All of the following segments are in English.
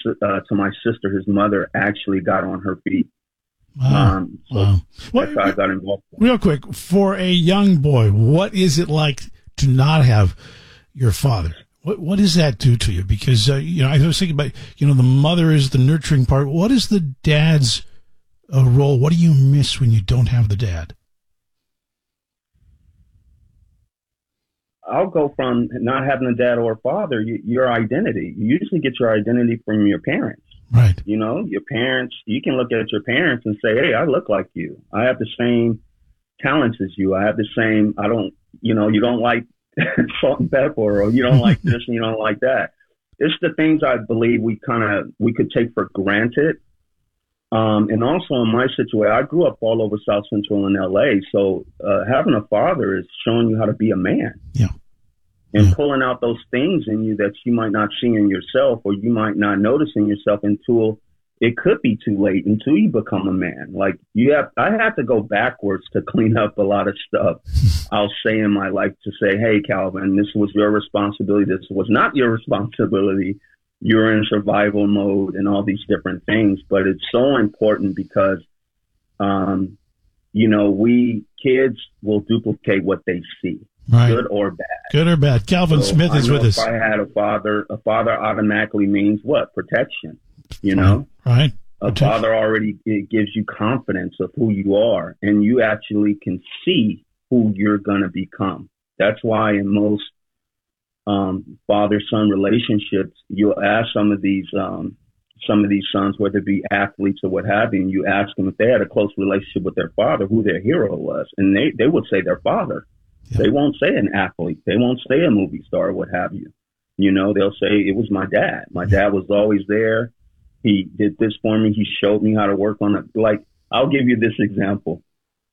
to my sister, his mother actually got on her feet. Wow. That's how I got involved. Real quick, for a young boy, what is it like to not have your father? What does that do to you? Because, I was thinking about, the mother is the nurturing part. What is the dad's role? What do you miss when you don't have the dad? I'll go from not having a dad or a father, your identity. You usually get your identity from your parents. Right. Your parents, you can look at your parents and say, hey, I look like you. I have the same talents as you. I have the same, you don't like salt and pepper, or you don't like this and you don't like that. It's the things I believe we could take for granted. And also in my situation, I grew up all over South Central in LA. So having a father is showing you how to be a man. Yeah. And pulling out those things in you that you might not see in yourself, or you might not notice in yourself until it could be too late, until you become a man. Like I had to go backwards to clean up a lot of stuff. I'll say in my life to say, hey, Calvin, this was your responsibility. This was not your responsibility. You're in survival mode and all these different things. But it's so important because, we kids will duplicate what they see. Right. Good or bad. Good or bad. Calvin Smith is with us. If I had a father automatically means what? Protection. Right. A father already, it gives you confidence of who you are, and you actually can see who you're going to become. That's why in most father-son relationships, you'll ask some of these sons, whether it be athletes or what have you, and you ask them if they had a close relationship with their father, who their hero was, and they would say their father. They won't say an athlete. They won't say a movie star or what have you. They'll say it was my dad. My dad was always there. He did this for me. He showed me how to work on it. Like, I'll give you this example.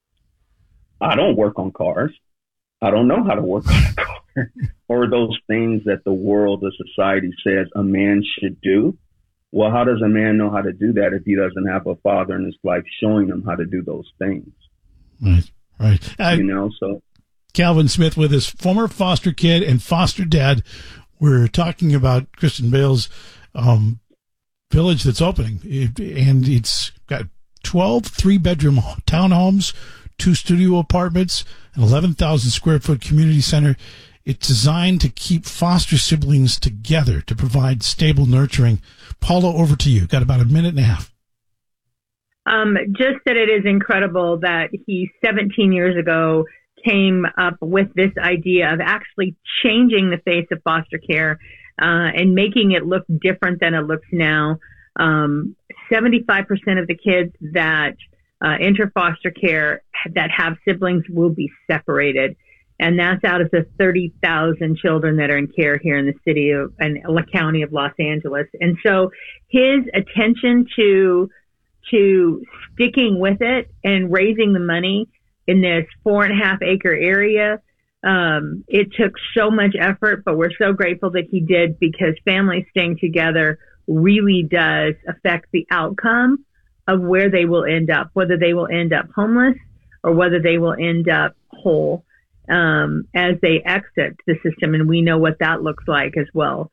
I don't work on cars. I don't know how to work on a car or those things that the world, the society says a man should do. Well, how does a man know how to do that if he doesn't have a father in his life showing him how to do those things? Right. So. Calvin Smith with his former foster kid and foster dad. We're talking about Kristen Bale's village that's opening, and it's got 12 three-bedroom townhomes, 2 studio apartments, an 11,000 square foot community center. It's designed to keep foster siblings together, to provide stable nurturing. Paula, over to you. Got about a minute and a half. Just that it is incredible that he 17 years ago came up with this idea of actually changing the face of foster care and making it look different than it looks now. 75% of the kids that enter foster care that have siblings will be separated. And that's out of the 30,000 children that are in care here in the city of and county of Los Angeles. And so his attention to sticking with it and raising the money in this 4.5 acre area, it took so much effort, but we're so grateful that he did, because families staying together really does affect the outcome of where they will end up, whether they will end up homeless or whether they will end up whole as they exit the system. And we know what that looks like as well.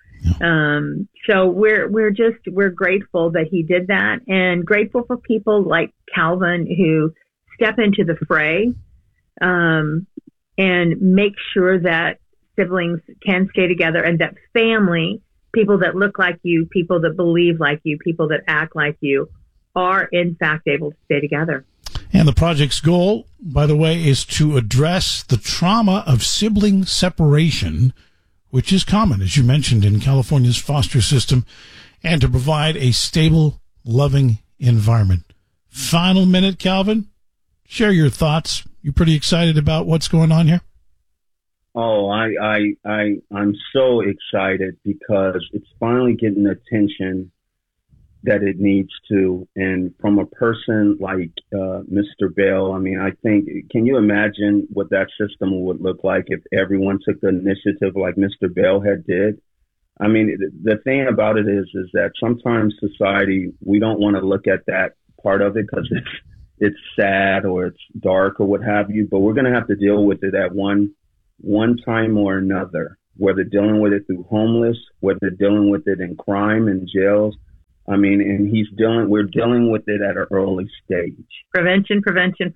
So we're grateful that he did that, and grateful for people like Calvin who step into the fray and make sure that siblings can stay together, and that family, people that look like you, people that believe like you, people that act like you, are in fact able to stay together. And the project's goal, by the way, is to address the trauma of sibling separation, which is common, as you mentioned, in California's foster system, and to provide a stable, loving environment. Final minute, Calvin. Share your thoughts. You pretty excited about what's going on here? Oh, I'm so excited because it's finally getting the attention that it needs to. And from a person like Mr. Bale, I mean, I think, can you imagine what that system would look like if everyone took the initiative like Mr. Bale had did? I mean, the thing about it is that sometimes society, we don't want to look at that part of it because it's sad or it's dark or what have you, but we're going to have to deal with it at one time or another, whether dealing with it through homeless, whether dealing with it in crime and jails. I mean, and we're dealing with it at an early stage. Prevention. Prevention.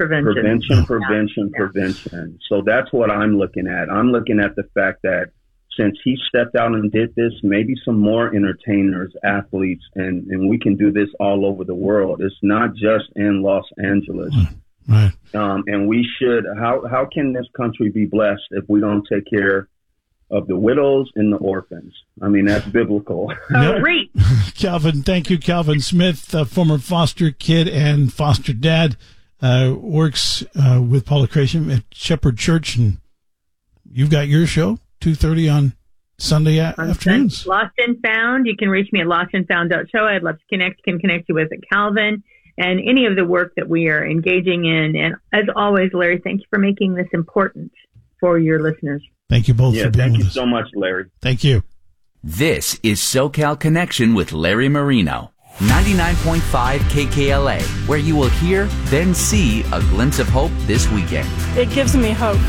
So that's what I'm looking at. I'm looking at the fact that since he stepped out and did this, maybe some more entertainers, athletes, and we can do this all over the world. It's not just in Los Angeles. Right. And we should, how can this country be blessed if we don't take care of the widows and the orphans? I mean, that's biblical. Great. Calvin, thank you. Calvin Smith, former foster kid and foster dad, works with Paula Creation at Shepherd Church, and you've got your show, 2:30 on Sunday afternoons. Lost and Found. You can reach me at lostandfound.show. I'd love to connect you with Calvin and any of the work that we are engaging in. And as always, Larry, thank you for making this important for your listeners. Thank you both for being with us. Thank you so much, Larry. Thank you. This is SoCal Connection with Larry Marino. 99.5 KKLA, where you will hear, then see a glimpse of hope this weekend. It gives me hope.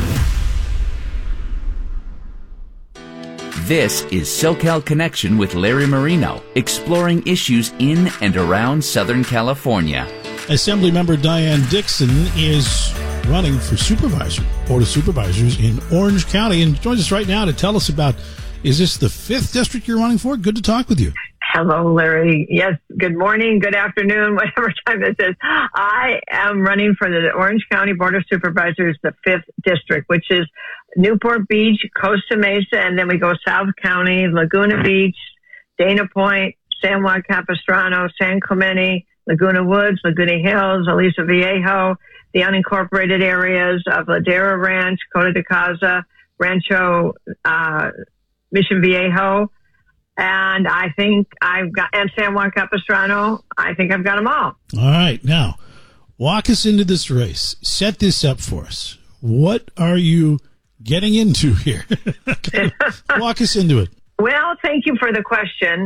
This is SoCal Connection with Larry Marino, exploring issues in and around Southern California. Assemblymember Diane Dixon is running for supervisor, Board of Supervisors in Orange County, and joins us right now to tell us about, is this the 5th district you're running for? Good to talk with you. Hello, Larry. Yes, good morning, good afternoon, whatever time it is. I am running for the Orange County Board of Supervisors, the 5th district, which is Newport Beach, Costa Mesa, and then we go South County, Laguna Beach, Dana Point, San Juan Capistrano, San Clemente, Laguna Woods, Laguna Hills, Aliso Viejo, the unincorporated areas of Ladera Ranch, Coto de Caza, Rancho Mission Viejo, and I think and San Juan Capistrano. I think I've got them all. All right. Now, walk us into this race. Set this up for us. What are you getting into here? Walk us into it. Well, thank you for the question.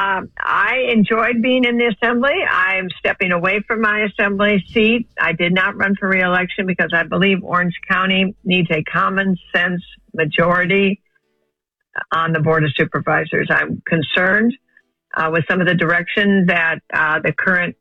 I enjoyed being in the assembly. I'm stepping away from my assembly seat. I did not run for re-election because I believe Orange County needs a common sense majority on the Board of Supervisors. I'm concerned with some of the direction that the current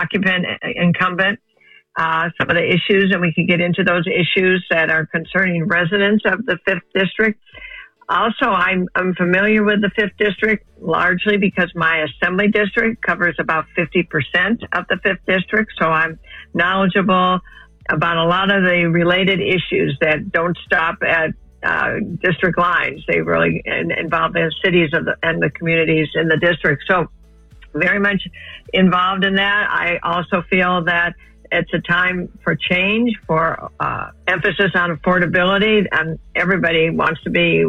incumbent, some of the issues, and we can get into those issues that are concerning residents of the 5th district. Also, I'm familiar with the 5th district largely because my assembly district covers about 50% of the 5th district. So I'm knowledgeable about a lot of the related issues that don't stop at district lines. They really involve the cities and the communities in the district. So very much involved in that. I also feel that it's a time for change, for emphasis on affordability, and everybody wants to be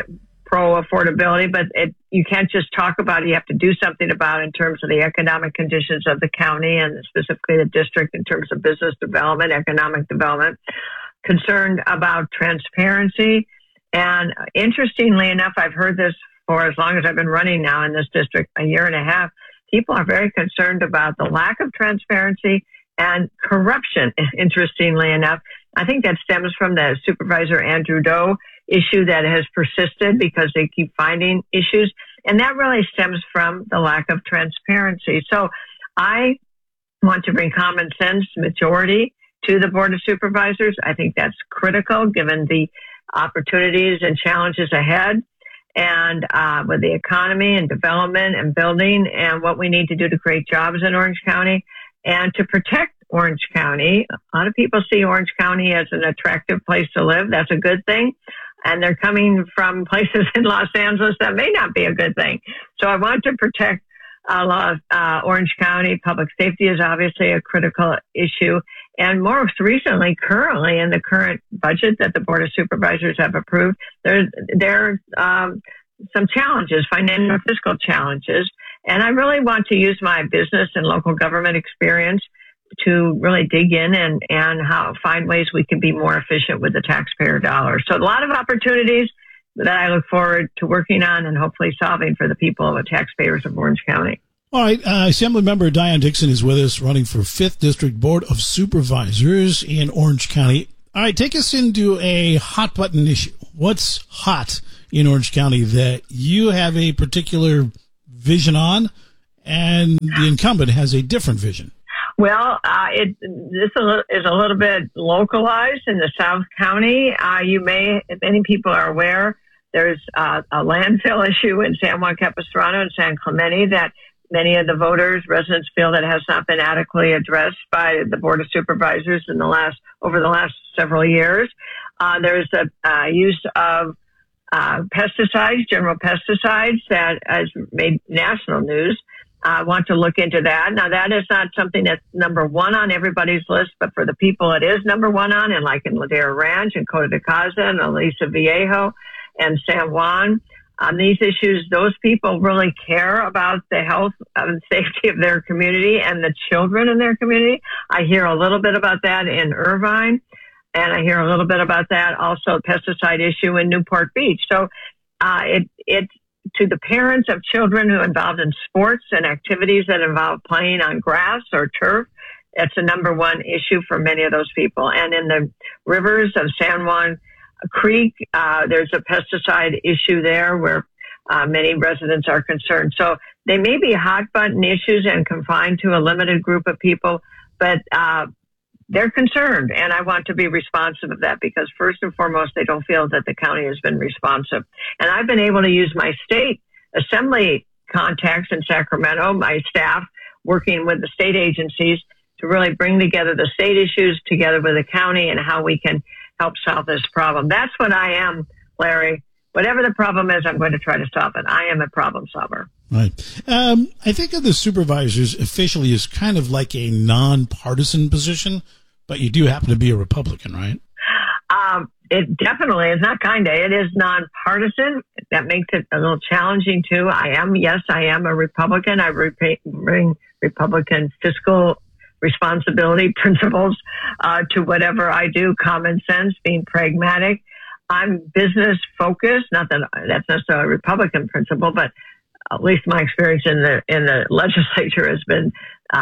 pro affordability, but you can't just talk about it. You have to do something about it in terms of the economic conditions of the county and specifically the district in terms of business development, economic development. Concerned about transparency. And interestingly enough, I've heard this for as long as I've been running now in this district, a year and a half. People are very concerned about the lack of transparency and corruption, interestingly enough. I think that stems from the Supervisor Andrew Doe issue that has persisted because they keep finding issues. And that really stems from the lack of transparency. So I want to bring common sense majority to the Board of Supervisors. I think that's critical given the opportunities and challenges ahead and with the economy and development and building and what we need to do to create jobs in Orange County and to protect Orange County. A lot of people see Orange County as an attractive place to live. That's a good thing. And they're coming from places in Los Angeles that may not be a good thing. So I want to protect Orange County. Public safety is obviously a critical issue. And most recently, currently in the current budget that the Board of Supervisors have approved, there are some challenges, financial and fiscal challenges. And I really want to use my business and local government experience to really dig in and find ways we can be more efficient with the taxpayer dollars. So a lot of opportunities that I look forward to working on and hopefully solving for the people of the taxpayers of Orange County. All right. Assemblymember Diane Dixon is with us, running for 5th District Board of Supervisors in Orange County. All right. Take us into a hot button issue. What's hot in Orange County that you have a particular vision on and the incumbent has a different vision. Well, this is a little bit localized in the South County. Many people are aware, there's a landfill issue in San Juan Capistrano and San Clemente that many of the residents feel that has not been adequately addressed by the Board of Supervisors over the last several years. There's a use of pesticides, general pesticides, that has made national news. I want to look into that. Now, that is not something that's number one on everybody's list, but for the people it is number one on, and like in Ladera Ranch and Coto de Caza and Aliso Viejo and San Juan, on these issues, those people really care about the health and safety of their community and the children in their community. I hear a little bit about that in Irvine, and I hear a little bit about that also pesticide issue in Newport Beach. So it's to the parents of children who are involved in sports and activities that involve playing on grass or turf. It's the number one issue for many of those people. And in the rivers of San Juan Creek, there's a pesticide issue there where many residents are concerned. So they may be hot button issues and confined to a limited group of people, but they're concerned, and I want to be responsive of that because first and foremost, they don't feel that the county has been responsive. And I've been able to use my state assembly contacts in Sacramento, my staff working with the state agencies to really bring together the state issues together with the county and how we can help solve this problem. That's what I am, Larry. Whatever the problem is, I'm going to try to solve it. I am a problem solver. Right. I think of the supervisors officially as kind of like a nonpartisan position, but you do happen to be a Republican, right? It definitely is not kind of. It is nonpartisan. That makes it a little challenging too. I am a Republican. I bring Republican fiscal responsibility principles to whatever I do. Common sense, being pragmatic. I'm business focused. Not that that's necessarily a Republican principle, but at least my experience in the legislature has been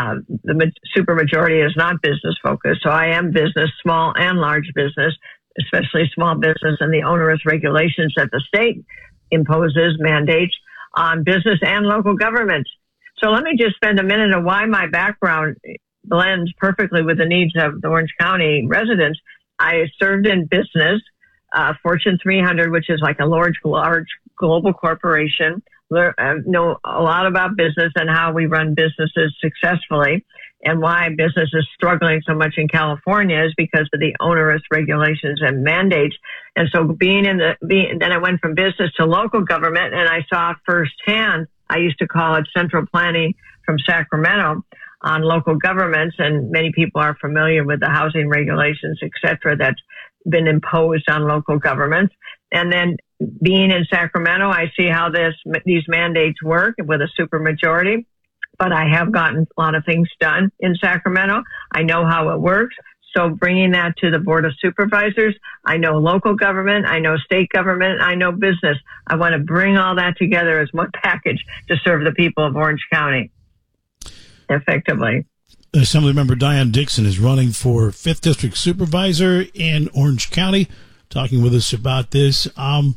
the super majority is not business focused. So I am business, small and large business, especially small business, and the onerous regulations that the state imposes, mandates on business and local governments. So let me just spend a minute on why my background blends perfectly with the needs of the Orange County residents. I served in business, Fortune 300, which is like a large global corporation. Know a lot about business and how we run businesses successfully, and why business is struggling so much in California is because of the onerous regulations and mandates. And so then I went from business to local government, and I saw firsthand, I used to call it central planning from Sacramento on local governments, and many people are familiar with the housing regulations, et cetera, that's been imposed on local governments. And then being in Sacramento, I see how these mandates work with a supermajority, but I have gotten a lot of things done in Sacramento. I know how it works. So bringing that to the Board of Supervisors, I know local government, I know state government, I know business. I want to bring all that together as one package to serve the people of Orange County effectively. Assemblymember Diane Dixon is running for 5th District Supervisor in Orange County, talking with us about this.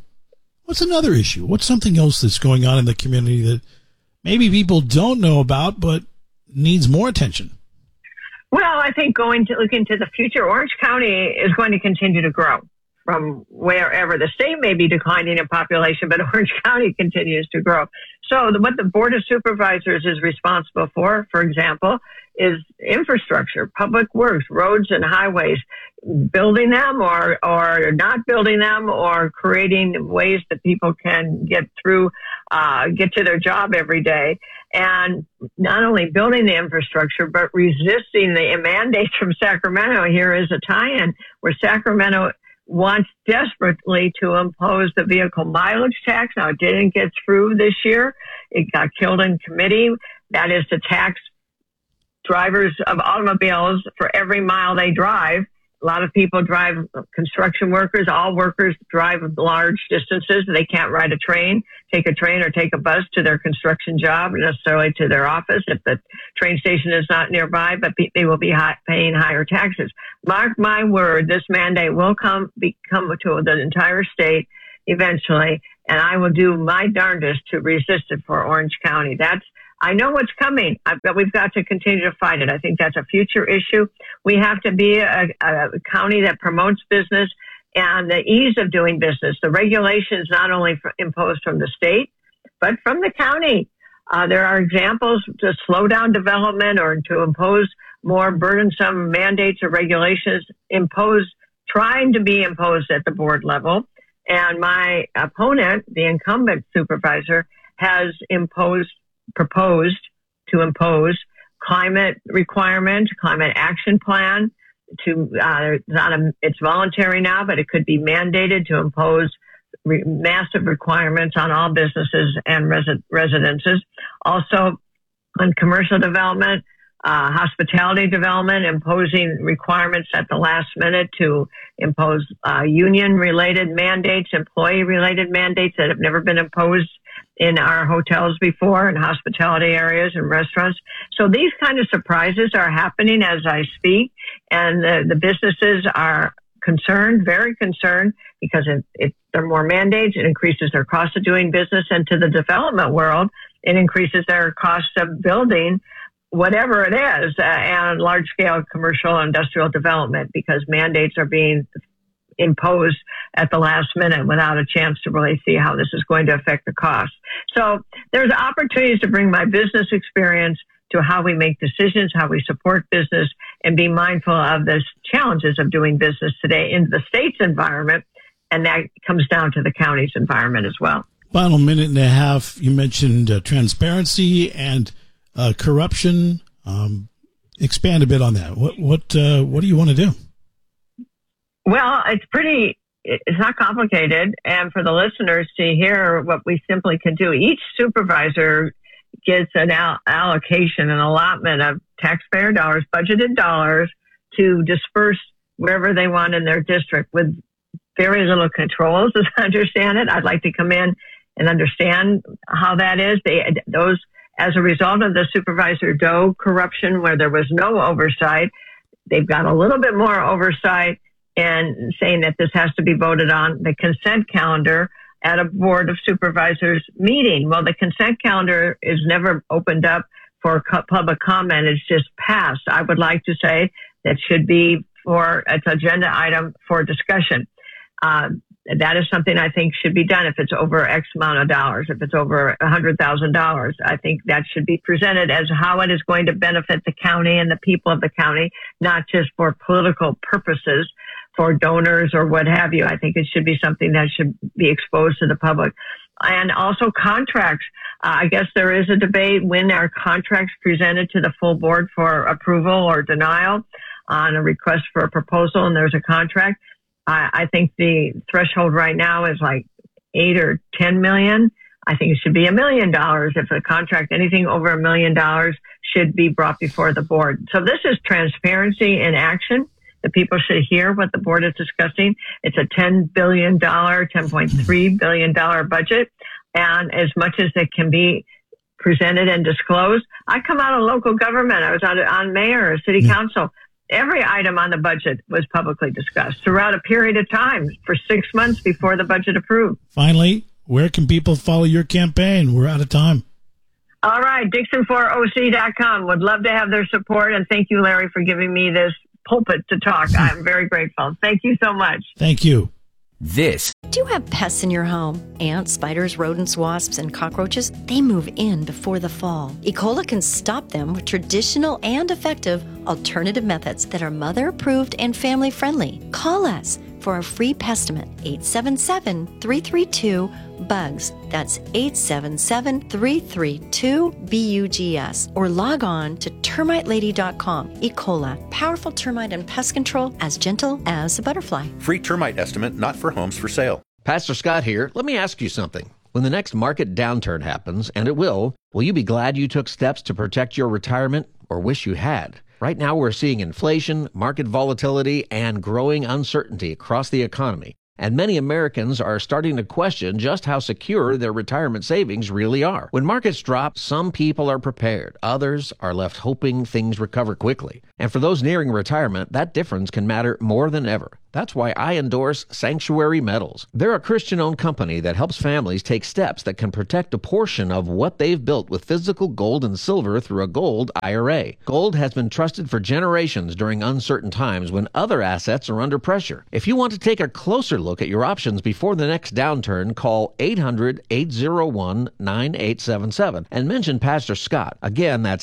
What's another issue? What's something else that's going on in the community that maybe people don't know about but needs more attention? Well, I think look into the future, Orange County is going to continue to grow from wherever. The state may be declining in population, but Orange County continues to grow. So what the Board of Supervisors is responsible for example, is infrastructure, public works, roads and highways, building them or not building them, or creating ways that people can get to their job every day. And not only building the infrastructure, but resisting the mandates from Sacramento. Here is a tie-in where Sacramento wants desperately to impose the vehicle mileage tax. Now, it didn't get through this year. It got killed in committee. That is to tax drivers of automobiles for every mile they drive. A lot of people construction workers, all workers drive large distances. They can't ride a train, take a train or take a bus to their construction job, necessarily to their office if the train station is not nearby, but they will be paying higher taxes. Mark my word, this mandate will come to the entire state eventually, and I will do my darndest to resist it for Orange County. That's I know what's coming, but we've got to continue to fight it. I think that's a future issue. We have to be a county that promotes business and the ease of doing business. The regulations not only imposed from the state, but from the county. There are examples to slow down development or to impose more burdensome mandates or regulations trying to be imposed at the board level. And my opponent, the incumbent supervisor, has proposed to impose climate requirements, climate action plan. It's voluntary now, but it could be mandated to impose massive requirements on all businesses and residences. Also, on commercial development, hospitality development, imposing requirements at the last minute to impose union-related mandates, employee-related mandates that have never been imposed in our hotels before, in hospitality areas and restaurants. So these kind of surprises are happening as I speak, and the businesses are concerned, very concerned, because if there are more mandates, it increases their cost of doing business, and to the development world, it increases their cost of building whatever it is, and large-scale commercial and industrial development, because mandates are being imposed at the last minute without a chance to really see how this is going to affect the cost. So there's opportunities to bring my business experience to how we make decisions, how we support business, and be mindful of the challenges of doing business today in the state's environment, and that comes down to the county's environment as well. Final minute and a half. You mentioned transparency and corruption. Expand a bit on that. What do you want to do? Well, it's not complicated. And for the listeners to hear what we simply can do, each supervisor gets an allocation, an allotment of taxpayer dollars, budgeted dollars, to disperse wherever they want in their district with very little controls, as I understand it. I'd like to come in and understand how that is. As a result of the Supervisor Doe corruption, where there was no oversight, they've got a little bit more oversight and saying that this has to be voted on the consent calendar at a Board of Supervisors meeting. Well, the consent calendar is never opened up for public comment. It's just passed. I would like to say that should be it's agenda item for discussion. That is something I think should be done if it's over X amount of dollars. If it's over $100,000, I think that should be presented as how it is going to benefit the county and the people of the county, not just for political purposes, for donors or what have you. I think it should be something that should be exposed to the public. And also contracts. I guess there is a debate when are contracts presented to the full board for approval or denial on a request for a proposal and there's a contract. I think the threshold right now is like 8 or 10 million. I think it should be $1 million. If a contract, anything over $1 million should be brought before the board. So this is transparency in action. The people should hear what the board is discussing. It's a $10 billion, $10.3 billion budget. And as much as it can be presented and disclosed, I come out of local government. I was on mayor or city council. Every item on the budget was publicly discussed throughout a period of time for 6 months before the budget approved. Finally, where can people follow your campaign? We're out of time. All right, Dixon4OC.com. Would love to have their support. And thank you, Larry, for giving me this pulpit to talk. I'm very grateful. Thank you so much. Thank you. This. Do you have pests in your home? Ants, spiders, rodents, wasps, and cockroaches? They move in before the fall. E. coli can stop them with traditional and effective alternative methods that are mother-approved and family-friendly. Call us for a free pestimate, 877-332-BUGS. That's 877-332-BUGS. Or log on to termitelady.com. E. coli, powerful termite and pest control as gentle as a butterfly. Free termite estimate, not for homes for sale. Pastor Scott here. Let me ask you something. When the next market downturn happens, and it will you be glad you took steps to protect your retirement or wish you had? Right now, we're seeing inflation, market volatility, and growing uncertainty across the economy. and many Americans are starting to question just how secure their retirement savings really are. When markets drop, some people are prepared. Others are left hoping things recover quickly. And for those nearing retirement, that difference can matter more than ever. That's why I endorse Sanctuary Metals. They're a Christian-owned company that helps families take steps that can protect a portion of what they've built with physical gold and silver through a gold IRA. Gold has been trusted for generations during uncertain times when other assets are under pressure. If you want to take a closer look at your options before the next downturn, call 800-801-9877 and mention Pastor Scott. Again, that's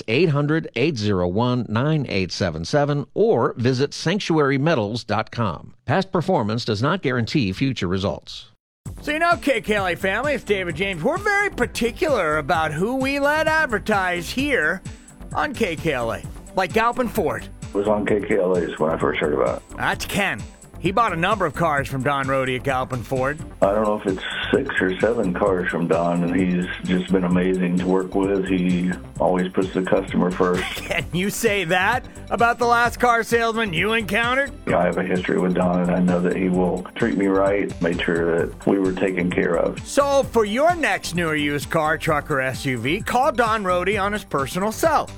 800-801-9877 or visit sanctuarymetals.com. Past performance does not guarantee future results. So you know, KKLA family, it's David James. We're very particular about who we let advertise here on KKLA, like Galpin Ford. It was on KKLA's when I first heard about it. That's Ken. He bought a number of cars from Don Rohde at Galpin Ford. I don't know if it's 6 or 7 cars from Don, and he's just been amazing to work with. He always puts the customer first. Can you say that about the last car salesman you encountered? I have a history with Don, and I know that he will treat me right, make sure that we were taken care of. So for your next new or used car, truck, or SUV, call Don Rohde on his personal cell.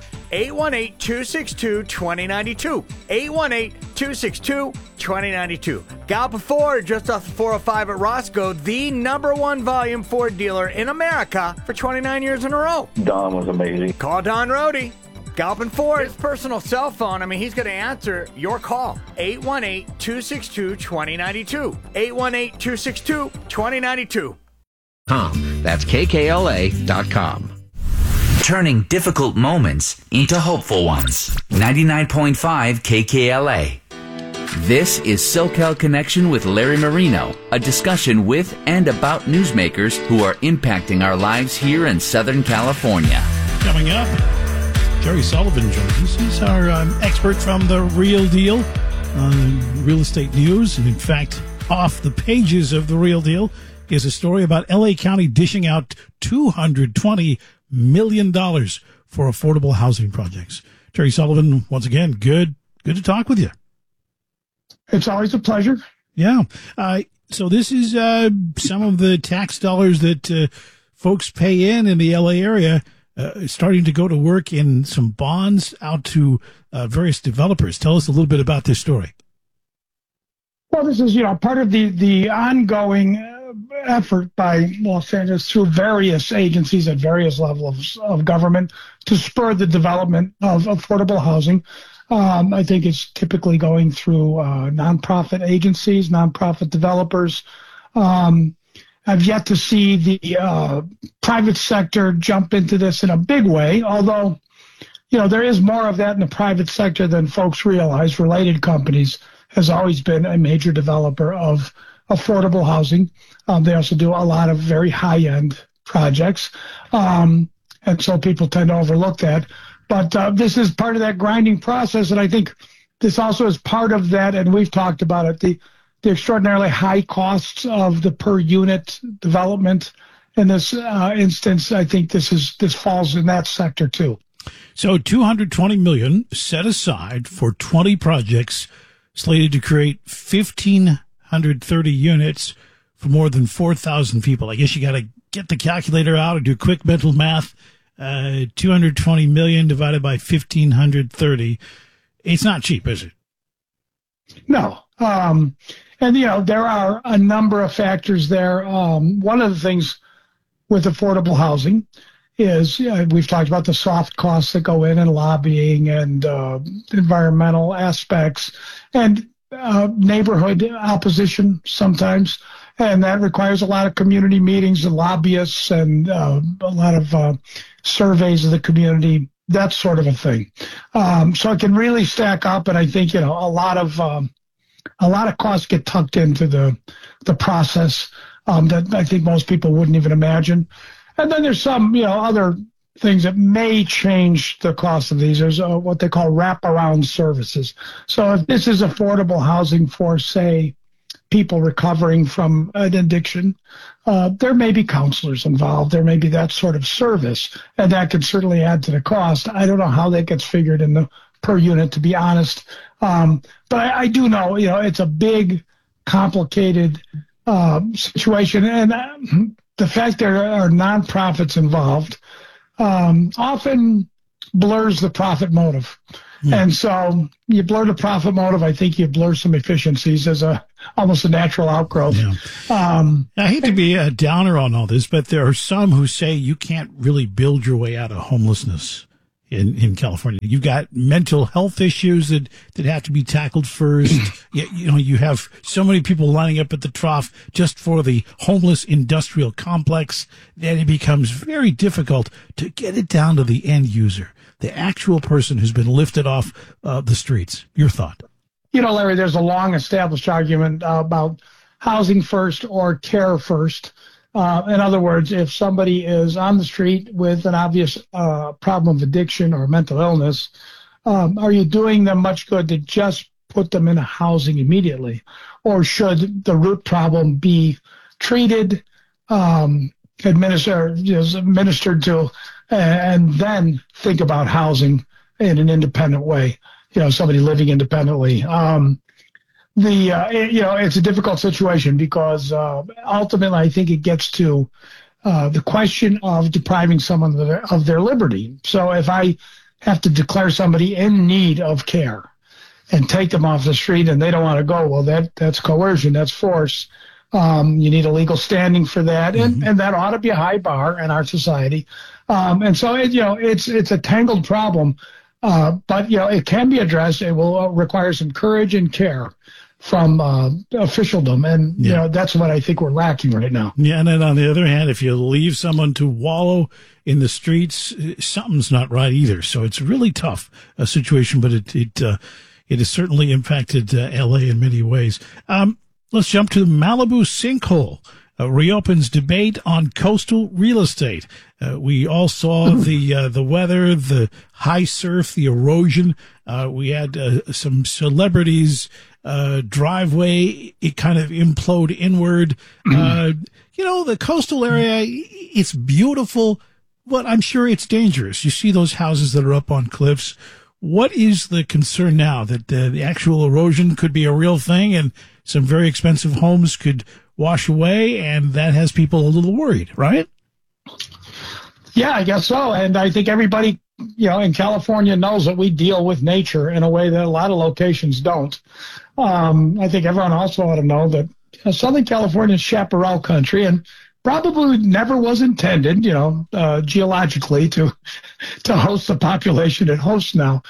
818-262-2092. 818-262-2092. Galpin Ford, just off the 405 at Roscoe, the #1 volume Ford dealer in America for 29 years in a row. Don was amazing. Call Don Rohde. Galpin Ford, his personal cell phone. I mean, he's going to answer your call. 818-262-2092. 818-262-2092. That's KKLA.com. Turning difficult moments into hopeful ones. 99.5 KKLA. This is SoCal Connection with Larry Marino, a discussion with and about newsmakers who are impacting our lives here in Southern California. Coming up, Jerry Sullivan joins us. He's our expert from The Real Deal on real estate news. And in fact, off the pages of The Real Deal is a story about L.A. County dishing out $220 million for affordable housing projects. Jerry Sullivan, once again, good to talk with you. It's always a pleasure. Yeah. So this is some of the tax dollars that folks pay in the L.A. area starting to go to work in some bonds out to various developers. Tell us a little bit about this story. Well, this is, part of the ongoing effort by Los Angeles through various agencies at various levels of government to spur the development of affordable housing. I think it's typically going through nonprofit agencies, nonprofit developers. I've yet to see the private sector jump into this in a big way, although, there is more of that in the private sector than folks realize. Related Companies has always been a major developer of affordable housing. They also do a lot of very high-end projects, and so people tend to overlook that. But this is part of that grinding process, and I think this also is part of that, and we've talked about it, the extraordinarily high costs of the per-unit development. In this instance, I think this falls in that sector, too. So $220 million set aside for 20 projects slated to create 1,530 units for more than 4,000 people. I guess you got to get the calculator out and do quick mental math. 220 million divided by 1,530. It's not cheap, is it? No. And, there are a number of factors there. One of the things with affordable housing is we've talked about the soft costs that go in and lobbying and environmental aspects and neighborhood opposition sometimes. And that requires a lot of community meetings and lobbyists and a lot of surveys of the community, that sort of a thing. So it can really stack up, and I think a lot of costs get tucked into the process that I think most people wouldn't even imagine. And then there's some other things that may change the cost of these. There's what they call wraparound services. So if this is affordable housing for, say, people recovering from an addiction, there may be counselors involved. There may be that sort of service, and that could certainly add to the cost. I don't know how that gets figured in the per unit, to be honest. But I do know, it's a big, complicated situation. And the fact there are nonprofits involved often blurs the profit motive. And so you blur the profit motive. I think you blur some efficiencies as almost a natural outgrowth. I hate to be a downer on all this, but there are some who say you can't really build your way out of homelessness in California. You've got mental health issues that have to be tackled first. You have so many people lining up at the trough just for the homeless industrial complex that it becomes very difficult to get it down to the end user, the actual person who's been lifted off the streets. Your thought? Larry, there's a long established argument about housing first or care first. In other words, if somebody is on the street with an obvious problem of addiction or mental illness, are you doing them much good to just put them in housing immediately? Or should the root problem be treated, administered to, and then think about housing in an independent way, somebody living independently? It's a difficult situation because ultimately I think it gets to the question of depriving someone of their liberty. So if I have to declare somebody in need of care and take them off the street and they don't want to go, well, that's coercion, that's force. You need a legal standing for that, and that ought to be a high bar in our society. And so it's a tangled problem, but it can be addressed. It will require some courage and care from officialdom, and that's what I think we're lacking right now. Yeah, and then on the other hand, if you leave someone to wallow in the streets, something's not right either. So it's really tough a situation, but it has certainly impacted L.A. in many ways. Let's jump to the Malibu sinkhole. Reopens debate on coastal real estate. We all saw the weather, the high surf, the erosion. We had some celebrities driveway, it kind of implode inward. The coastal area, it's beautiful, but I'm sure it's dangerous. You see those houses that are up on cliffs. What is the concern now that the actual erosion could be a real thing and some very expensive homes could wash away, and that has people a little worried, right? Yeah, I guess so. And I think everybody, in California knows that we deal with nature in a way that a lot of locations don't. I think everyone also ought to know that Southern California is chaparral country and probably never was intended, geologically to host the population it hosts now.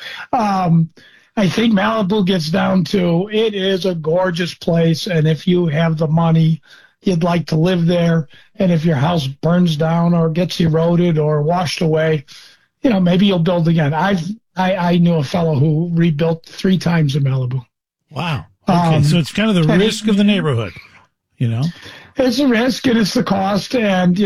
I think Malibu gets down to it is a gorgeous place, and if you have the money, you'd like to live there, and if your house burns down or gets eroded or washed away, maybe you'll build again. I knew a fellow who rebuilt 3 times in Malibu. Wow. Okay, so it's kind of the risk of the neighborhood, It's a risk and it's the cost, and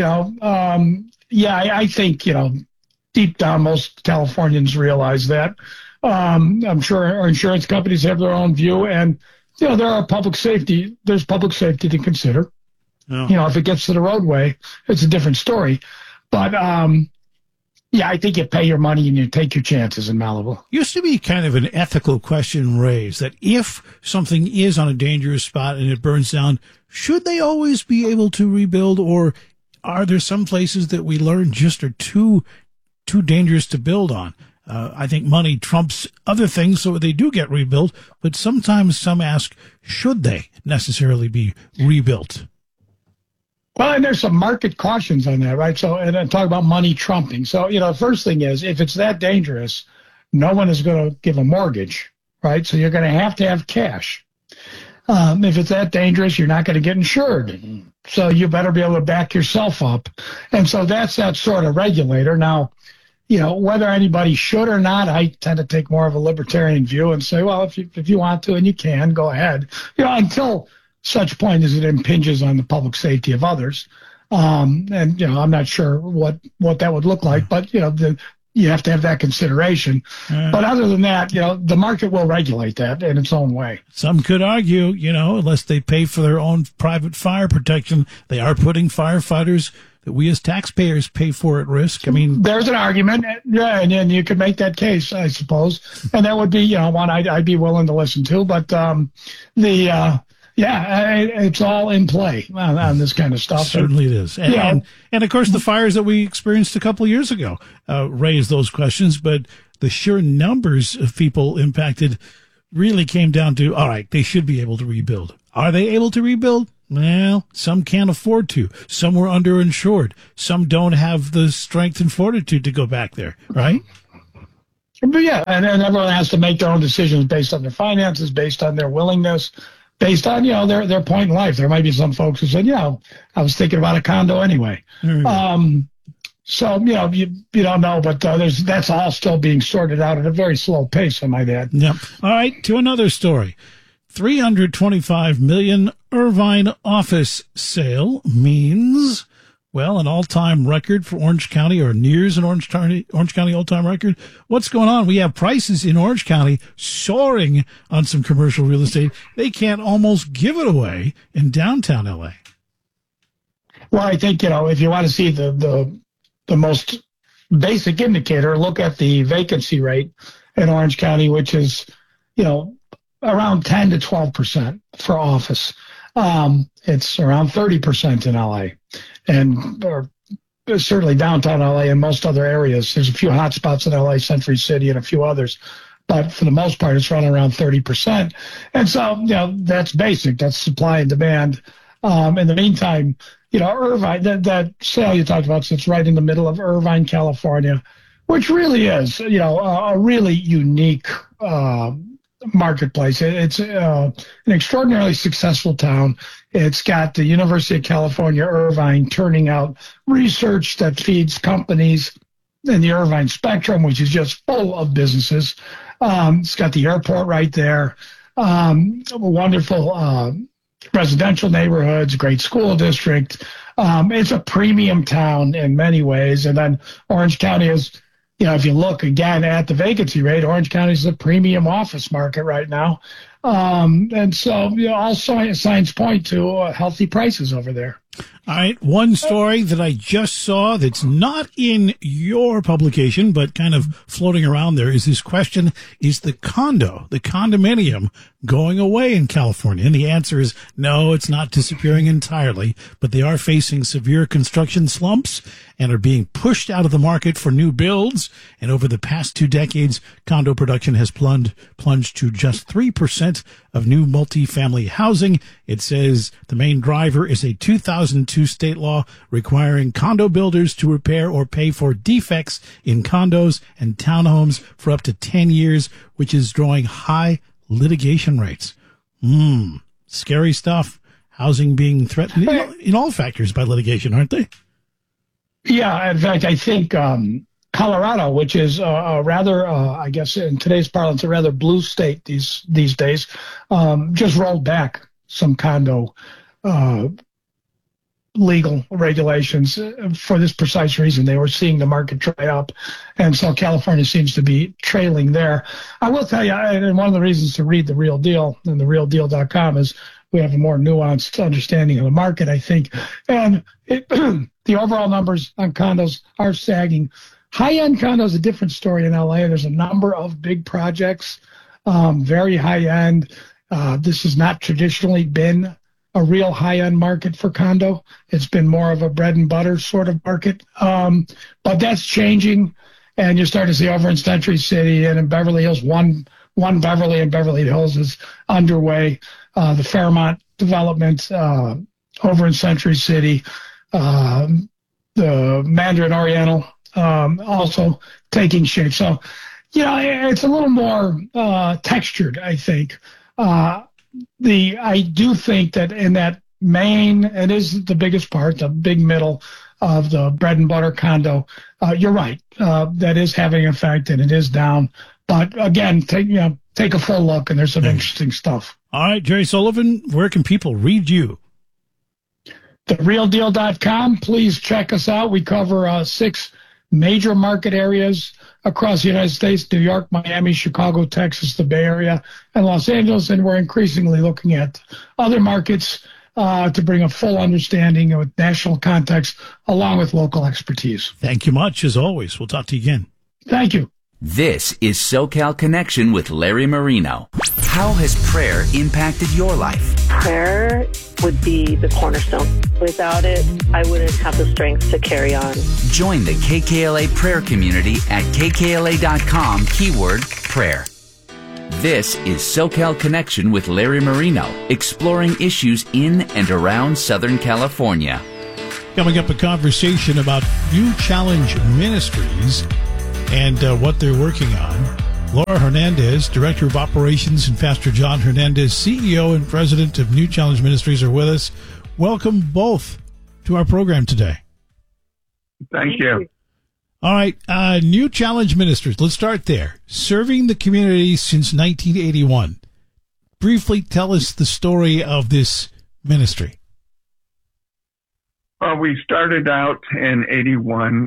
I think deep down most Californians realize that. I'm sure our insurance companies have their own view, and there's public safety to consider. Oh. If it gets to the roadway, it's a different story. But I think you pay your money and you take your chances in Malibu. Used to be kind of an ethical question raised that if something is on a dangerous spot and it burns down, should they always be able to rebuild, or are there some places that we learn just are too dangerous to build on? I think money trumps other things, so they do get rebuilt. But sometimes some ask, should they necessarily be rebuilt? Well, and there's some market cautions on that, right? So, and I talk about money trumping. So, the first thing is, if it's that dangerous, no one is going to give a mortgage, right? So you're going to have cash. If it's that dangerous, you're not going to get insured. So you better be able to back yourself up. And so that's that sort of regulator. Now, whether anybody should or not, I tend to take more of a libertarian view and say, well, if you want to and you can, go ahead. Until such point as it impinges on the public safety of others. I'm not sure what that would look like, but, you have to have that consideration. But other than that, the market will regulate that in its own way. Some could argue, unless they pay for their own private fire protection, they are putting firefighters that we as taxpayers pay for at risk. I mean, there's an argument, and you could make that case, I suppose, and that would be, one I'd be willing to listen to. But it's all in play on this kind of stuff. Certainly it is. And of course, the fires that we experienced a couple of years ago raised those questions, but the sheer numbers of people impacted really came down to, all right, they should be able to rebuild. Are they able to rebuild? Well, some can't afford to. Some were underinsured. Some don't have the strength and fortitude to go back there, right? But and everyone has to make their own decisions based on their finances, based on their willingness, based on, their point in life. There might be some folks who said, I was thinking about a condo anyway. So, you don't know, but that's all still being sorted out at a very slow pace, I might add. Yep. All right, to another story. $325 million Irvine office sale means, well, an all-time record for Orange County, or nears an Orange County all-time record. What's going on? We have prices in Orange County soaring on some commercial real estate. They can't almost give it away in downtown LA. Well, I think, if you want to see the most basic indicator, look at the vacancy rate in Orange County, which is, around 10 to 12% for office. It's around 30% in LA, or certainly downtown LA and most other areas. There's a few hot spots in LA, Century City, and a few others, but for the most part, it's running around 30%. And so, that's basic. That's supply and demand. In the meantime, Irvine, that sale you talked about sits right in the middle of Irvine, California, which really is, a really unique marketplace. It's an extraordinarily successful town. It's got the University of California, Irvine, turning out research that feeds companies in the Irvine spectrum, which is just full of businesses. It's got the airport right there. Wonderful residential neighborhoods, great school district. It's a premium town in many ways. And then Orange County is, if you look again at the vacancy rate, Orange County is the premium office market right now. And so, all signs point to healthy prices over there. All right. One story that I just saw that's not in your publication, but kind of floating around there is this question: is the condominium going away in California? And the answer is no, it's not disappearing entirely, but they are facing severe construction slumps and are being pushed out of the market for new builds. And over the past 2 decades, condo production has plunged to just 3% of new multifamily housing. It says the main driver is a 2002 state law requiring condo builders to repair or pay for defects in condos and townhomes for up to 10 years, which is drawing high litigation rates. Scary stuff. Housing being threatened in all factors by litigation, aren't they? Yeah, in fact, I think Colorado, which is a rather, I guess in today's parlance, a rather blue state these days, just rolled back some condo legal regulations for this precise reason. They were seeing the market dry up, and so California seems to be trailing there. I will tell you, and one of the reasons to read The Real Deal and therealdeal.com is we have a more nuanced understanding of the market, I think. And the overall numbers on condos are sagging. High-end condos, a different story in LA. There's a number of big projects, very high-end. This has not traditionally been a real high-end market for condo. It's been more of a bread and butter sort of market. But that's changing, and you start to see over in Century City and in Beverly Hills, one Beverly in Beverly Hills is underway. The Fairmont development over in Century City, the Mandarin Oriental also taking shape. So, it's a little more textured, I think. I do think that in that main, it is the biggest part, the big middle of the bread and butter condo. You're right. That is having an effect, and it is down. But again, take a full look, and there's some interesting stuff. All right, Jerry Sullivan, where can people read you? TheRealDeal.com. Please check us out. We cover 6 major market areas across the United States: New York, Miami, Chicago, Texas, the Bay Area, and Los Angeles. And we're increasingly looking at other markets to bring a full understanding with national context along with local expertise. Thank you much, as always. We'll talk to you again. Thank you. This is SoCal Connection with Larry Marino. How has prayer impacted your life? Prayer would be the cornerstone. Without it, I wouldn't have the strength to carry on. Join the KKLA prayer community at kkla.com, keyword prayer. This is SoCal Connection with Larry Marino, exploring issues in and around Southern California. Coming up, a conversation about New Challenge Ministries and what they're working on. Laura Hernandez, Director of Operations, and Pastor John Hernandez, CEO and President of New Challenge Ministries, are with us. Welcome both to our program today. Thank you. All right, New Challenge Ministries, let's start there. Serving the community since 1981. Briefly tell us the story of this ministry. Well, we started out in 81,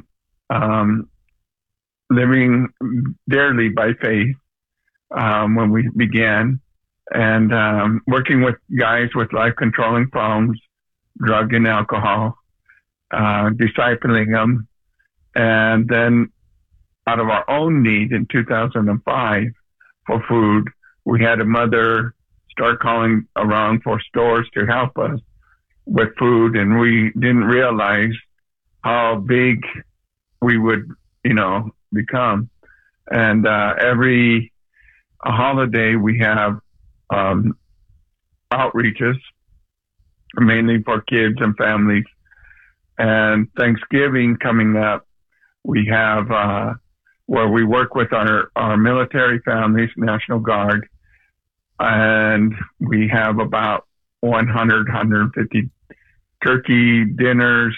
living dearly by faith when we began, and working with guys with life-controlling problems, drug and alcohol, discipling them. And then out of our own need in 2005 for food, we had a mother start calling around for stores to help us with food, and we didn't realize how big we would, become. And every holiday we have outreaches, mainly for kids and families. And Thanksgiving coming up, we have where we work with our military families, National Guard, and we have about 100, 150 turkey dinners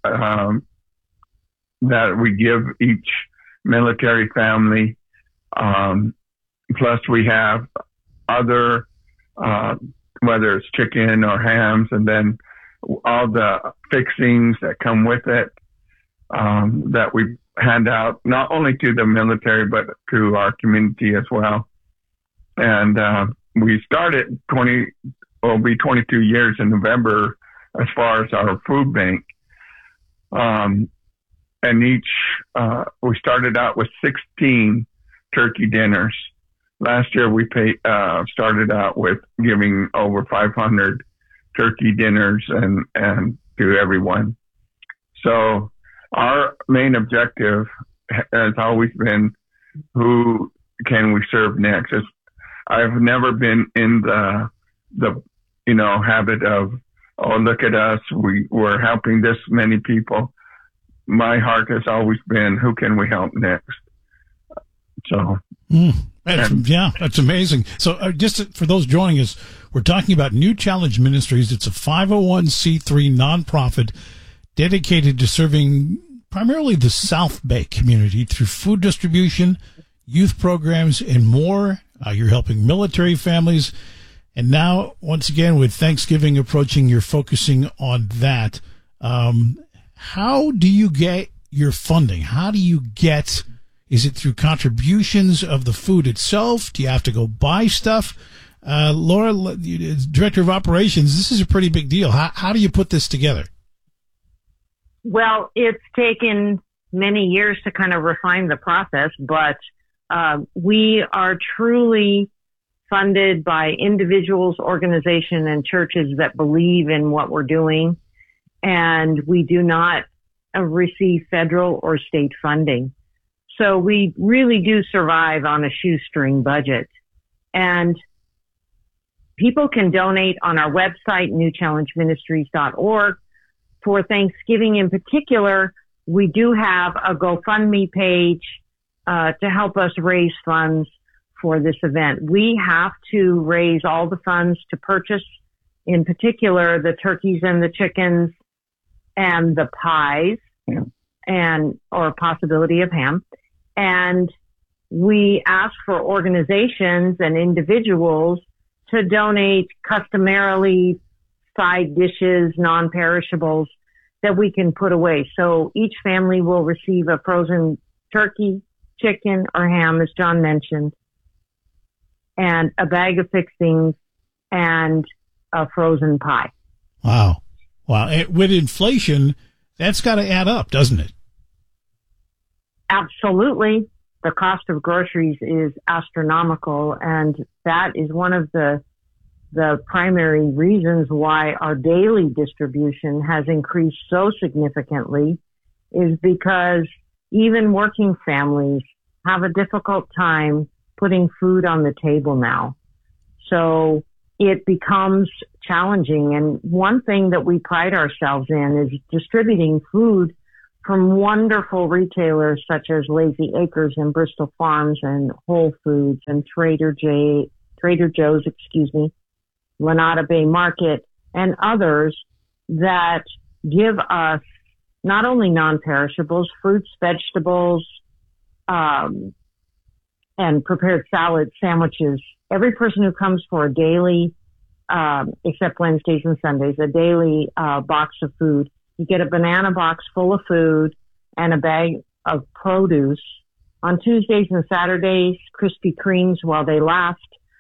that we give each military family. Plus we have other, whether it's chicken or hams, and then all the fixings that come with it, that we hand out not only to the military, but to our community as well. And we started will be 22 years in November as far as our food bank. And each, we started out with 16 turkey dinners. Last year we started out with giving over 500 turkey dinners and to everyone. So our main objective has always been, who can we serve next? I've never been in the habit of, oh, look at us, we're helping this many people. My heart has always been, who can we help next? So, that's amazing. So, just for those joining us, we're talking about New Challenge Ministries. It's a 501c3 nonprofit dedicated to serving primarily the South Bay community through food distribution, youth programs, and more. You're helping military families. And now, once again, with Thanksgiving approaching, you're focusing on that. How do you get your funding? How do you is it through contributions of the food itself? Do you have to go buy stuff? Laura, Director of Operations, this is a pretty big deal. How do you put this together? Well, it's taken many years to kind of refine the process, but we are truly funded by individuals, organizations, and churches that believe in what we're doing. And we do not receive federal or state funding. So we really do survive on a shoestring budget. And people can donate on our website, newchallengeministries.org. For Thanksgiving in particular, we do have a GoFundMe page to help us raise funds for this event. We have to raise all the funds to purchase, in particular, the turkeys and the chickens and the pies, or possibility of ham. And we ask for organizations and individuals to donate customarily side dishes, non-perishables that we can put away. So each family will receive a frozen turkey, chicken, or ham, as John mentioned, and a bag of fixings and a frozen pie. Wow. With inflation, that's got to add up, doesn't it? Absolutely. the cost of groceries is astronomical, and that is one of the primary reasons why our daily distribution has increased so significantly, is because even working families have a difficult time putting food on the table now. So it becomes challenging. And one thing that we pride ourselves in is distributing food from wonderful retailers such as Lazy Acres and Bristol Farms and Whole Foods and Trader Joe's, Lanada Bay Market, and others that give us not only non-perishables, fruits, vegetables, and prepared salads, sandwiches. Every person who comes for a daily, except Wednesdays and Sundays, a daily box of food, you get a banana box full of food and a bag of produce. On Tuesdays and Saturdays, Krispy Kremes while they last.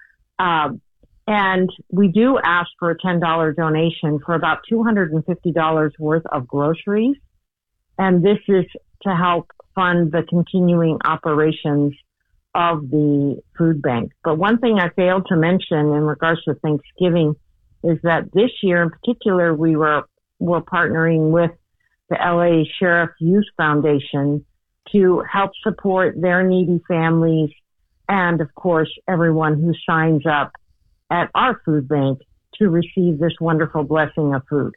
And we do ask for a $10 donation for about $250 worth of groceries. And this is to help fund the continuing operations of the food bank. But one thing I failed to mention in regards to Thanksgiving is that this year in particular, we're partnering with the LA Sheriff Youth Foundation to help support their needy families and, of course, everyone who signs up at our food bank to receive this wonderful blessing of food.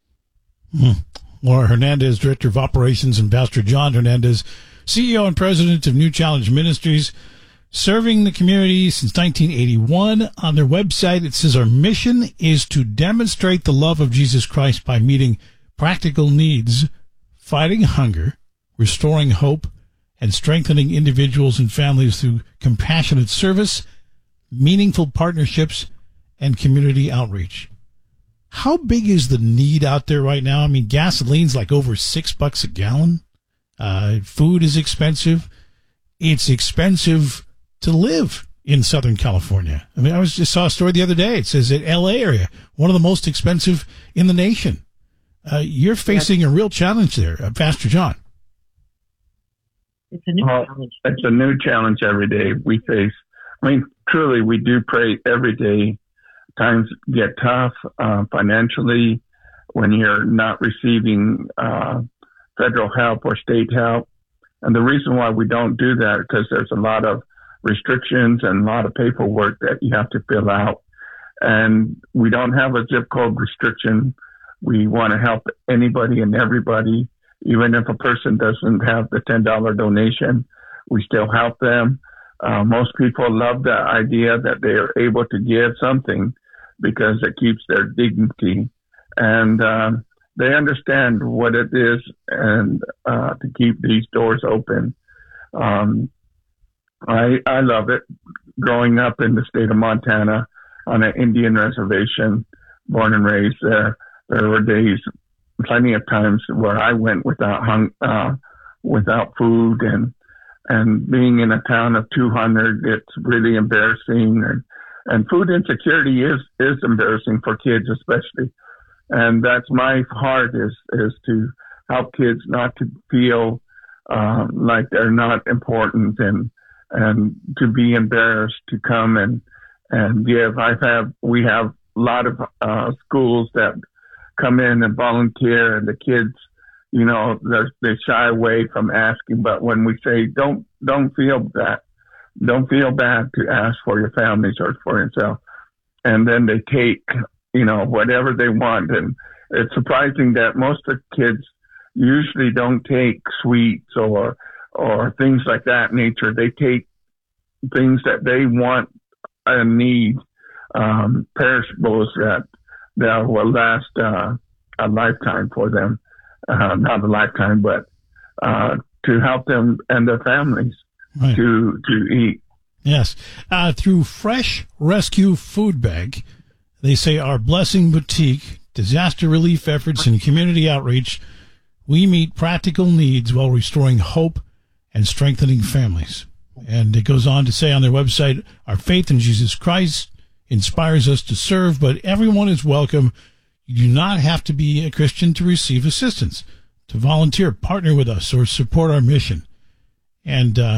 Laura Hernandez, Director of Operations, and Pastor John Hernandez, CEO and President of New Challenge Ministries, serving the community since 1981. On their website, it says, our mission is to demonstrate the love of Jesus Christ by meeting practical needs, fighting hunger, restoring hope, and strengthening individuals and families through compassionate service, meaningful partnerships, and community outreach. How big is the need out there right now? I mean, gasoline's like over $6 a gallon. Food is expensive. It's expensive to live in Southern California. I mean, I just saw a story the other day. It says that LA area, one of the most expensive in the nation. You're facing a real challenge there, Pastor John. It's a new challenge. It's a new challenge every day we face. I mean, truly, we do pray every day. Times get tough financially when you're not receiving federal help or state help. And the reason why we don't do that is because there's a lot of restrictions and a lot of paperwork that you have to fill out. And we don't have a zip code restriction. We want to help anybody and everybody. Even if a person doesn't have the $10 donation, we still help them. Most people love the idea that they are able to give something because it keeps their dignity. And they understand what it is and to keep these doors open. I love it. Growing up in the state of Montana on an Indian reservation, born and raised there, there were days, plenty of times where I went without food, and being in a town of 200, it's really embarrassing. And food insecurity is embarrassing for kids, especially. And that's my heart is to help kids not to feel like they're not important and to be embarrassed to come and give. We have a lot of schools that come in and volunteer, and the kids, you know, they shy away from asking. But when we say don't feel bad to ask for your families or for yourself, and then they take, you know, whatever they want. And it's surprising that most of the kids usually don't take sweets or things like that nature. They take things that they want and need, perishables that will last a lifetime for them. Not a lifetime, but to help them and their families to eat. Yes. Through Fresh Rescue Food Bank, they say our Blessing Boutique, disaster relief efforts, and community outreach, we meet practical needs while restoring hope and strengthening families. And it goes on to say on their website, our faith in Jesus Christ inspires us to serve, but everyone is welcome. You do not have to be a Christian to receive assistance, to volunteer, partner with us, or support our mission. And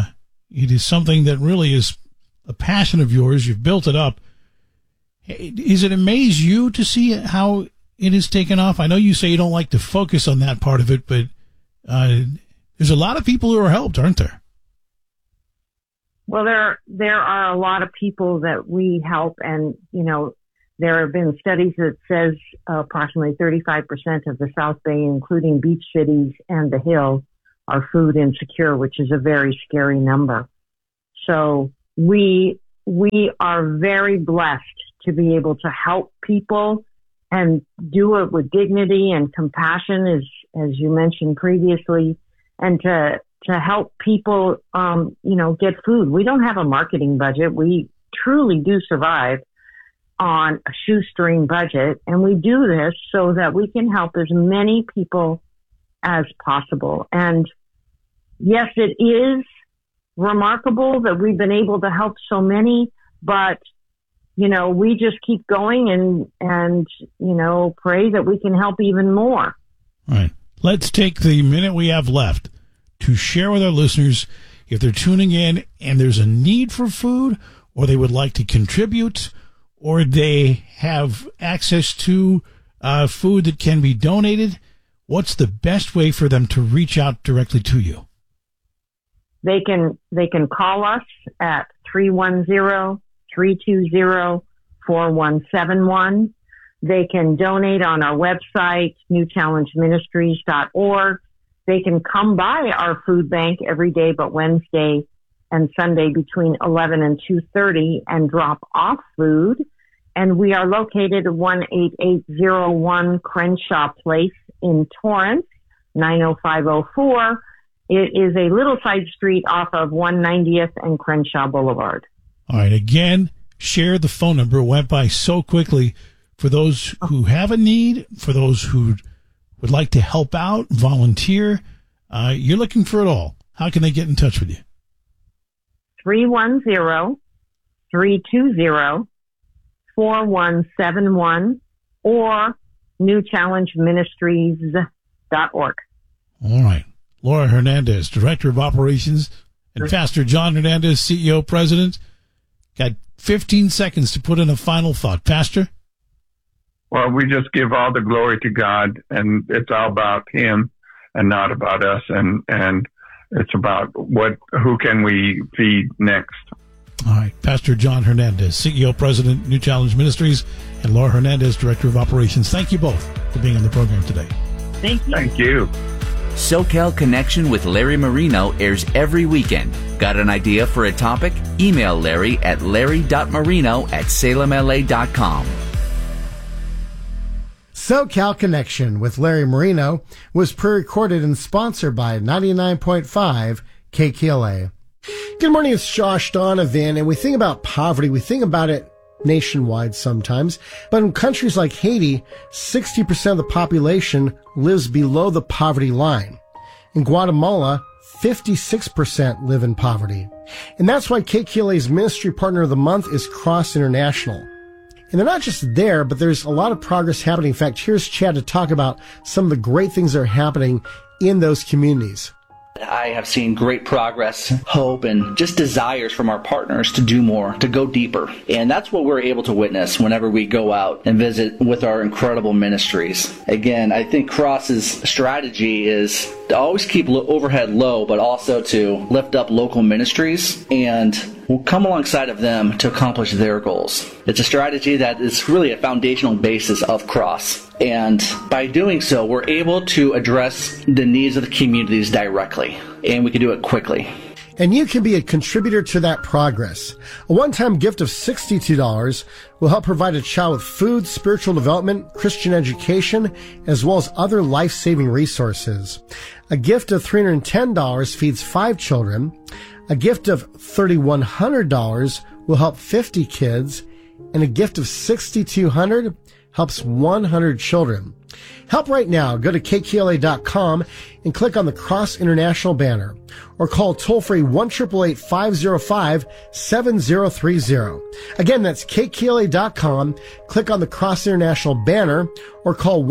It is something that really is a passion of yours. You've built it up. Does it amaze you to see how it has taken off? I know you say you don't like to focus on that part of it, but there's a lot of people who are helped, aren't there? Well, there are a lot of people that we help, and, you know, there have been studies that says approximately 35% of the South Bay, including beach cities and the Hill, are food insecure, which is a very scary number. So we are very blessed to be able to help people and do it with dignity and compassion, as you mentioned previously, and to help people, get food. We don't have a marketing budget. We truly do survive on a shoestring budget, and we do this so that we can help as many people as possible. And yes, it is remarkable that we've been able to help so many, but, you know, we just keep going and, you know, pray that we can help even more. All right. Let's take the minute we have left to share with our listeners, if they're tuning in and there's a need for food, or they would like to contribute, or they have access to food that can be donated, what's the best way for them to reach out directly to you? They can call us at 310-320-4171. They can donate on our website, newchallengeministries.org. They can come by our food bank every day but Wednesday and Sunday between 11 and 2:30 and drop off food. And we are located at 18801 Crenshaw Place in Torrance, 90504. It is a little side street off of 190th and Crenshaw Boulevard. All right. Again, share the phone number. It went by so quickly. For those who have a need, for those who would like to help out, volunteer, you're looking for it all. How can they get in touch with you? 310-320-4171 or newchallengeministries.org. All right. Laura Hernandez, Director of Operations, and Pastor John Hernandez, CEO, President. Got 15 seconds to put in a final thought. Pastor? Well, we just give all the glory to God, and it's all about Him and not about us. And it's about who can we feed next. All right. Pastor John Hernandez, CEO, President, New Challenge Ministries, and Laura Hernandez, Director of Operations. Thank you both for being on the program today. Thank you. Thank you. SoCal Connection with Larry Marino airs every weekend. Got an idea for a topic? Email Larry at larry.marino@salemla.com. SoCal Connection with Larry Marino was pre-recorded and sponsored by 99.5 KKLA. Good morning, it's Josh Donovan, and we think about poverty. We think about it nationwide sometimes, but in countries like Haiti, 60% of the population lives below the poverty line. In Guatemala, 56% live in poverty. And that's why KKLA's Ministry Partner of the Month is Cross International. And they're not just there, but there's a lot of progress happening. In fact, here's Chad to talk about some of the great things that are happening in those communities. I have seen great progress, hope, and just desires from our partners to do more, to go deeper. And that's what we're able to witness whenever we go out and visit with our incredible ministries. Again, I think Cross's strategy is to always keep overhead low, but also to lift up local ministries and we'll come alongside of them to accomplish their goals. It's a strategy that is really a foundational basis of Cross. And by doing so, we're able to address the needs of the communities directly, and we can do it quickly. And you can be a contributor to that progress. A one-time gift of $62 will help provide a child with food, spiritual development, Christian education, as well as other life-saving resources. A gift of $310 feeds 5 children. A gift of $3,100 will help 50 kids, and a gift of $6,200 helps 100 children. Help right now. Go to kkla.com and click on the Cross International banner or call toll-free 1-888-505-7030. Again, that's kkla.com. Click on the Cross International banner or call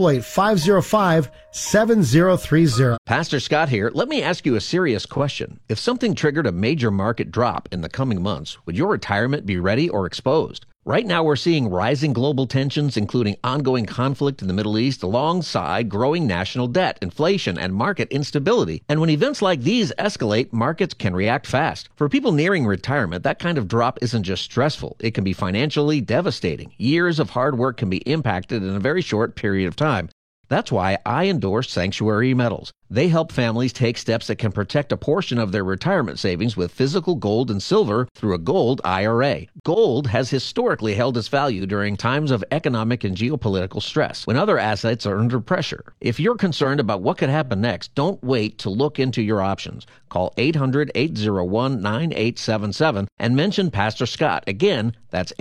1-888-505-7030. Pastor Scott here. Let me ask you a serious question. If something triggered a major market drop in the coming months, would your retirement be ready or exposed? Right now, we're seeing rising global tensions, including ongoing conflict in the Middle East, alongside growing national debt, inflation, and market instability. And when events like these escalate, markets can react fast. For people nearing retirement, that kind of drop isn't just stressful. It can be financially devastating. Years of hard work can be impacted in a very short period of time. That's why I endorse Sanctuary Metals. They help families take steps that can protect a portion of their retirement savings with physical gold and silver through a gold IRA. Gold has historically held its value during times of economic and geopolitical stress, when other assets are under pressure. If you're concerned about what could happen next, don't wait to look into your options. Call 800-801-9877 and mention Pastor Scott. Again, that's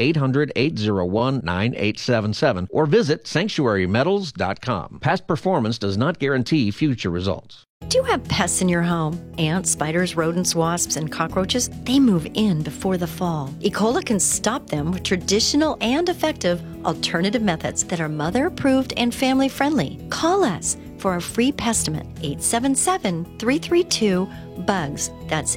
800-801-9877 or visit sanctuarymetals.com. Past performance does not guarantee future results. Do you have pests in your home? Ants, spiders, rodents, wasps, and cockroaches? They move in before the fall. E. coli can stop them with traditional and effective alternative methods that are mother-approved and family-friendly. Call us for a free pestimate, 877-332-BUGS. That's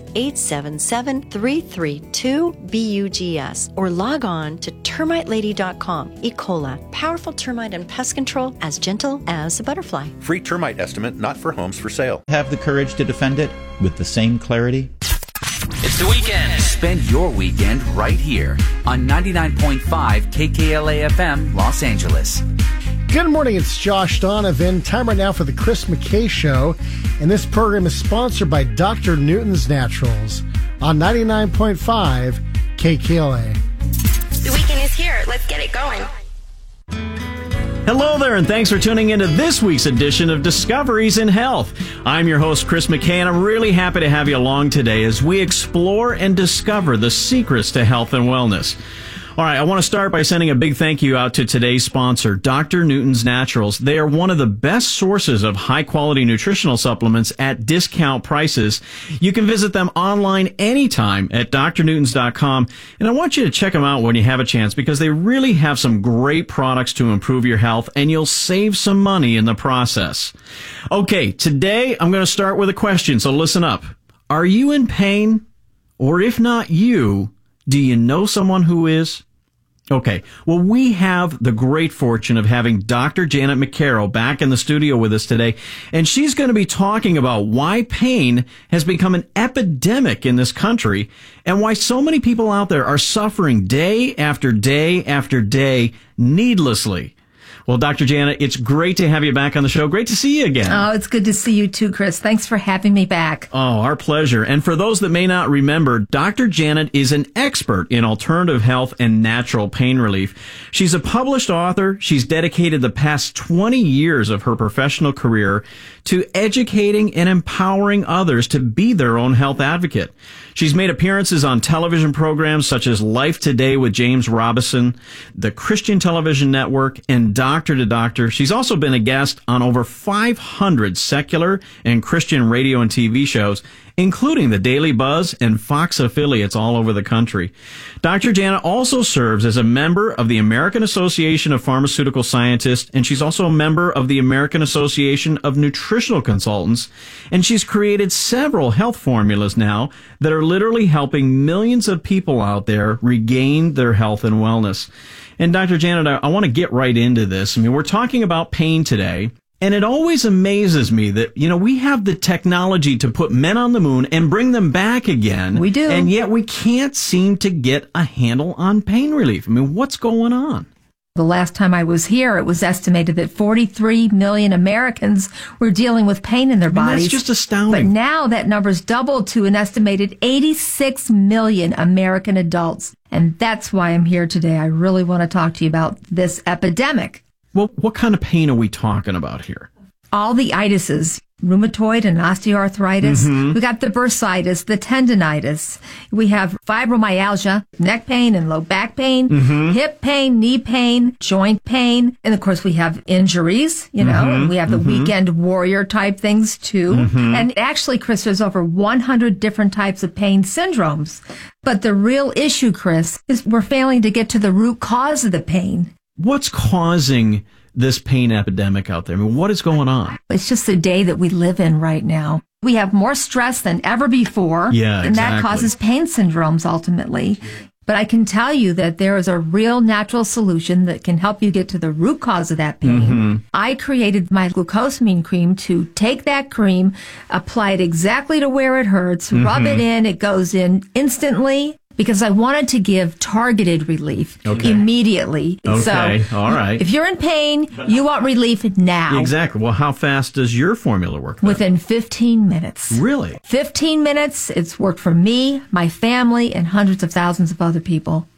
877-332-BUGS. Or log on to termitelady.com. E. coli, powerful termite and pest control as gentle as a butterfly. Free termite estimate not for homes for sale. Have the courage to defend it with the same clarity. It's the weekend. Spend your weekend right here on 99.5 KKLA FM, Los Angeles. Good morning, it's Josh Donovan. Time right now for the Chris McKay Show, and this program is sponsored by Dr. Newton's Naturals on 99.5 KKLA. The weekend is here. Let's get it going. Hello there, and thanks for tuning into this week's edition of Discoveries in Health. I'm your host, Chris McKay, and I'm really happy to have you along today as we explore and discover the secrets to health and wellness. All right, I want to start by sending a big thank you out to today's sponsor, Dr. Newton's Naturals. They are one of the best sources of high-quality nutritional supplements at discount prices. You can visit them online anytime at drnewtons.com, and I want you to check them out when you have a chance because they really have some great products to improve your health, and you'll save some money in the process. Okay, today I'm going to start with a question, so listen up. Are you in pain? Or if not you, do you know someone who is? Okay, well, we have the great fortune of having Dr. Janet McCarroll back in the studio with us today, and she's going to be talking about why pain has become an epidemic in this country and why so many people out there are suffering day after day after day needlessly. Well, Dr. Janet, it's great to have you back on the show. Great to see you again. Oh, it's good to see you too, Chris. Thanks for having me back. Oh, our pleasure. And for those that may not remember, Dr. Janet is an expert in alternative health and natural pain relief. She's a published author. She's dedicated the past 20 years of her professional career to educating and empowering others to be their own health advocate. She's made appearances on television programs such as Life Today with James Robison, the Christian Television Network, and Doctor to Doctor. She's also been a guest on over 500 secular and Christian radio and TV shows, including the Daily Buzz and Fox affiliates all over the country. Dr. Janet also serves as a member of the American Association of Pharmaceutical Scientists, and she's also a member of the American Association of Nutritional Consultants, and she's created several health formulas now that are literally helping millions of people out there regain their health and wellness. And Dr. Janet, I want to get right into this. I mean, we're talking about pain today. And it always amazes me that, you know, we have the technology to put men on the moon and bring them back again. We do. And yet we can't seem to get a handle on pain relief. I mean, what's going on? The last time I was here, it was estimated that 43 million Americans were dealing with pain in their bodies. That's just astounding. But now that number's doubled to an estimated 86 million American adults. And that's why I'm here today. I really want to talk to you about this epidemic. Well, what kind of pain are we talking about here? all the itises, rheumatoid and osteoarthritis. Mm-hmm. We got the bursitis, the tendonitis. We have fibromyalgia, neck pain and low back pain, Mm-hmm. hip pain, knee pain, joint pain. And of course, we have injuries, you know, Mm-hmm. and we have the Mm-hmm. weekend warrior type things too. Mm-hmm. And actually, Chris, there's over 100 different types of pain syndromes. But the real issue, Chris, is we're failing to get to the root cause of the pain. What's causing this pain epidemic out there? I mean, what is going on? It's just the day that we live in right now. We have more stress than ever before. Yeah, and that exactly. causes pain syndromes ultimately. But I can tell you that there is a real natural solution that can help you get to the root cause of that pain. Mm-hmm. I created my glucosamine cream to take that cream, apply it exactly to where it hurts, rub it in, it goes in instantly. Because I wanted to give targeted relief immediately. Okay, So, all right. if you're in pain, you want relief now. Exactly. Well, how fast does your formula work then? Within 15 minutes. Really? 15 minutes. It's worked for me, my family, and hundreds of thousands of other people.